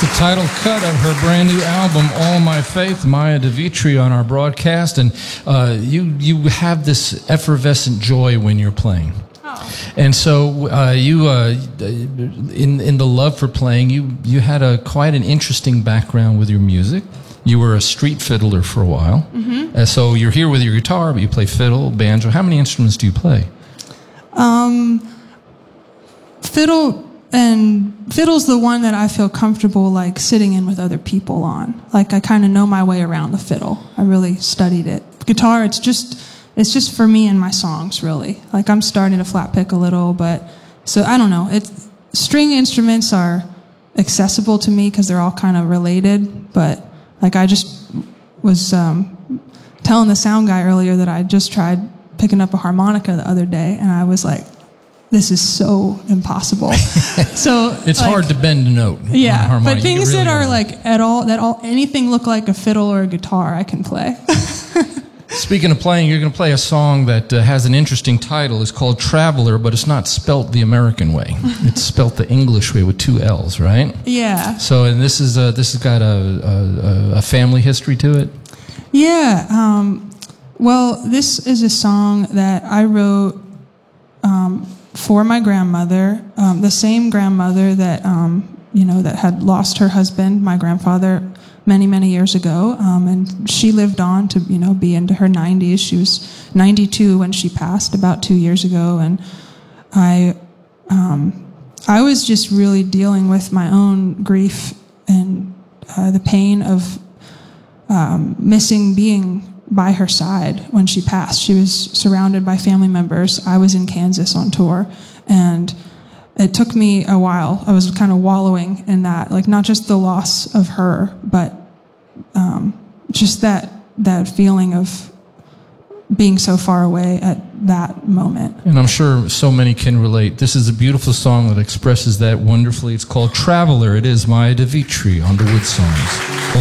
the title cut of her brand new album, All My Faith, Maya DeVitri, on our broadcast. And you have this effervescent joy when you're playing. Oh. And so in the love for playing, you had quite an interesting background with your music. You were a street fiddler for a while. Mm-hmm. And so you're here with your guitar, but you play fiddle, banjo. How many instruments do you play? Fiddle's the one that I feel comfortable like sitting in with other people on. Like I kind of know my way around the fiddle. I really studied it. Guitar, it's just for me and my songs, really. Like I'm starting to flat pick a little, but so I don't know. String instruments are accessible to me because they're all kind of related, but like I just was telling the sound guy earlier that I just tried picking up a harmonica the other day, and I was like, this is so impossible. So it's like, hard to bend a note. Yeah, but things really that are like anything look like a fiddle or a guitar, I can play. Speaking of playing, you're going to play a song that has an interesting title. It's called Traveler, but it's not spelt the American way. It's spelt the English way with 2 L's, right? Yeah. So, and this has got a family history to it? Yeah. Well, this is a song that I wrote for my grandmother, the same grandmother that that had lost her husband, my grandfather, many, many years ago, and she lived on to be into her 90s. She was 92 when she passed about 2 years ago, and I was just really dealing with my own grief and the pain of missing being by her side when she passed. She was surrounded by family members. I was in Kansas on tour, and it took me a while. I was kind of wallowing in that, like not just the loss of her, but just that feeling of being so far away at that moment. And I'm sure so many can relate. This is a beautiful song that expresses that wonderfully. It's called Traveler. It is Maya DeVitri on the Wood Songs.